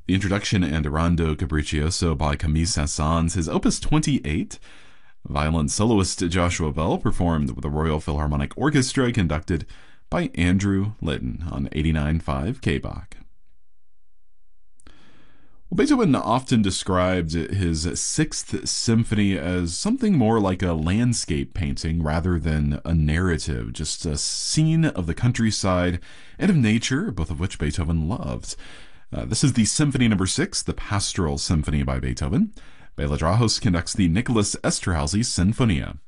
The introduction and Rondo Capriccioso by Camille Saint-Saëns, his Opus 28. Violin soloist Joshua Bell performed with the Royal Philharmonic Orchestra, conducted by Andrew Litton on 89.5 KBach. Well, Beethoven often described his Sixth Symphony as something more like a landscape painting rather than a narrative, just a scene of the countryside and of nature, both of which Beethoven loved. This is the Symphony No. 6, the Pastoral Symphony by Beethoven. Bela Drahos conducts the Nicholas Esterhazy Sinfonia.